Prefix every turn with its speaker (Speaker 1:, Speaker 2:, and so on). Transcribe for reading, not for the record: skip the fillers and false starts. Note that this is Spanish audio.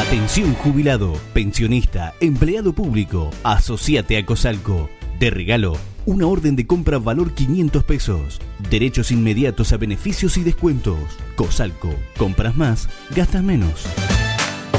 Speaker 1: Atención jubilado, pensionista, empleado público, asociate a Cosalco. De regalo, una orden de compra valor 500 pesos. Derechos inmediatos a beneficios y descuentos. Cosalco, compras más, gastas menos.